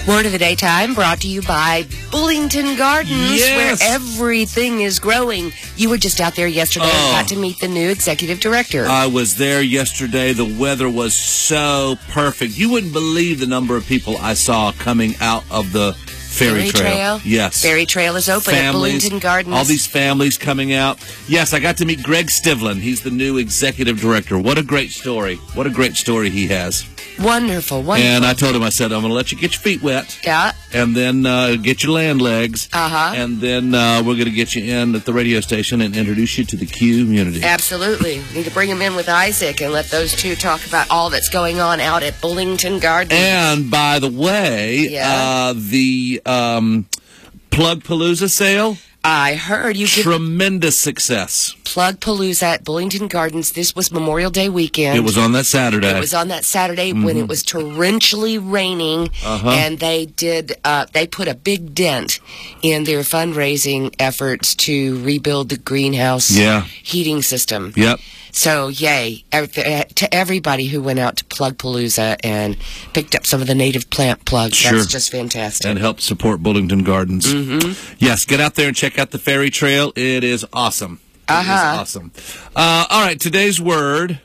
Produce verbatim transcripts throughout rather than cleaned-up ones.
Word of the Day time brought to you by Bullington Gardens, yes. where everything is growing. You were just out there yesterday oh. and got to meet the new executive director. I was there yesterday. The weather was so perfect. You wouldn't believe the number of people I saw coming out of the Ferry, Ferry Trail. Trail. Yes. Ferry Trail is open families, at Bullington Gardens. All these families coming out. Yes, I got to meet Greg Stivlin. He's the new executive director. What a great story. What a great story he has. Wonderful, wonderful. And I told him, I said, I'm going to let you get your feet wet. Yeah. And then uh, get your land legs. Uh-huh. And then uh, we're going to get you in at the radio station and introduce you to the Q community. Absolutely. Need to bring him in with Isaac and let those two talk about all that's going on out at Bullington Gardens. And by the way, yeah. uh, the um, Plug Palooza sale. I heard you give tremendous success. Plug Palooza at Bullington Gardens. This was Memorial Day weekend. It was on that Saturday. It was on that Saturday mm-hmm. when it was torrentially raining, uh-huh. and they did. Uh, they put a big dent in their fundraising efforts to rebuild the greenhouse yeah. heating system. Yep. So, yay to everybody who went out to Plug Palooza and picked up some of the native plant plugs. Sure. That's just fantastic. And helped support Bullington Gardens. Mm-hmm. Yes, get out there and check out the Ferry Trail. It is awesome. It uh-huh. is awesome. Uh, all right, today's word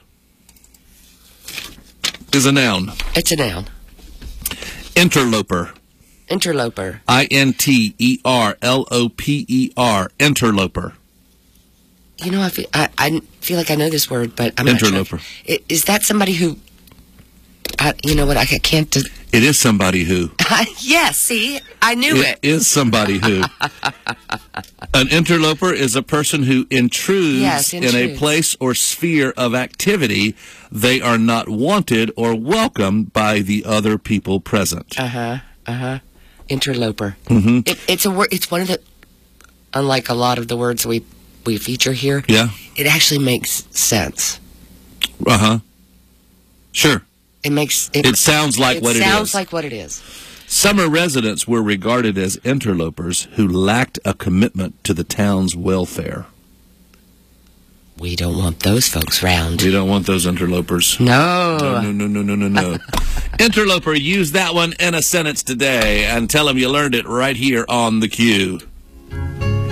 is a noun. It's a noun. Interloper. Interloper. I N T E R L O P E R. Interloper. You know, I feel, I, I feel like I know this word, but I'm Interloper. not sure. Is that somebody who, I, you know what, I can't... Do, it is somebody who. Yes, see, I knew it. It is somebody who. An interloper is a person who intrudes, yes, intrudes in a place or sphere of activity. They are not wanted or welcomed by the other people present. Uh-huh, uh-huh. Interloper. Mm-hmm. It, it's a word, it's one of the, unlike a lot of the words we... we feature here, yeah, it actually makes sense. Uh huh. Sure. It makes it, it sounds like it what it is. It sounds like what it is. Summer residents were regarded as interlopers who lacked a commitment to the town's welfare. We don't want those folks round. We don't want those interlopers. No. No, no, no, no, no, no, no. Interloper, use that one in a sentence today and tell them you learned it right here on the Q.